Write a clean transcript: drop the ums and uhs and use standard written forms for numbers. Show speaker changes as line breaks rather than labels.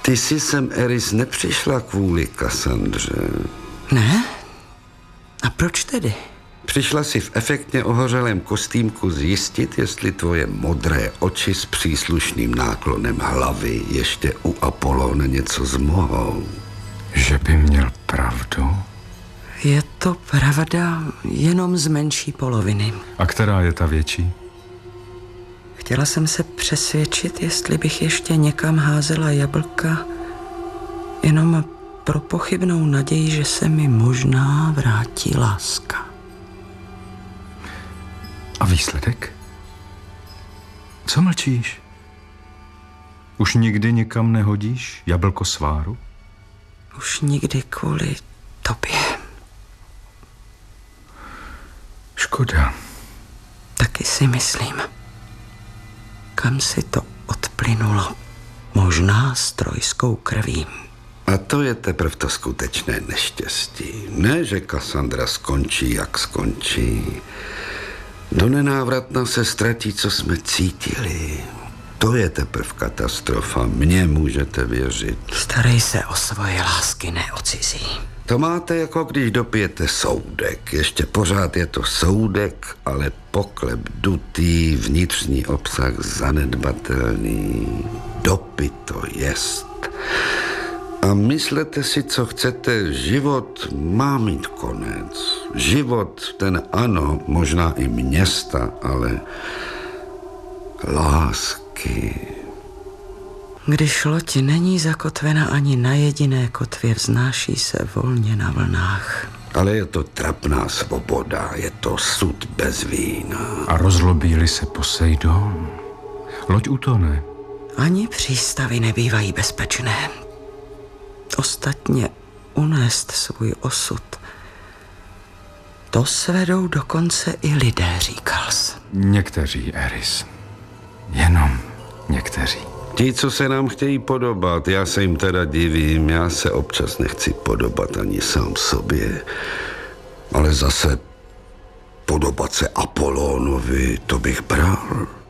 Ty jsi sem, Eris, nepřišla kvůli Kassandře.
Ne? A proč tedy?
Přišla si v efektně ohořelém kostýmku zjistit, jestli tvoje modré oči s příslušným náklonem hlavy ještě u Apollóna něco zmohou.
Že by měl pravdu?
Je to pravda jenom z menší poloviny.
A která je ta větší?
Chtěla jsem se přesvědčit, jestli bych ještě někam házela jablka, jenom pro pochybnou naději, že se mi možná vrátí láska.
A výsledek? Co mlčíš? Už nikdy nikam nehodíš jablko sváru?
Už nikdy kvůli tobě.
Škoda.
Taky si myslím. Kam si to odplynulo? Možná s trojskou krví.
A to je teprve to skutečné neštěstí. Ne, že Kassandra skončí, jak skončí. Do nenávratna se ztratí, co jsme cítili. To je teprve katastrofa. Mně můžete věřit.
Starej se o svoje lásky, ne o cizí.
To máte, jako když dopijete soudek. Ještě pořád je to soudek, ale poklep dutý, vnitřní obsah zanedbatelný. Dopito jest. A myslete si, co chcete. Život má mít konec. Život, ten ano, možná i města, ale lásky.
Když loď není zakotvena ani na jediné kotvě, vznáší se volně na vlnách.
Ale je to trapná svoboda, je to sud bez vína.
A rozlobí-li se Poseidon, loď utone.
Ani přístavy nebývají bezpečné. Ostatně unést svůj osud, to svedou dokonce i lidé, říkal jsi.
Někteří, Eris. Jenom někteří.
Ti, co se nám chtějí podobat, já se jim teda divím, já se občas nechci podobat ani sám sobě, ale zase podobat se Apollónovi, to bych bral.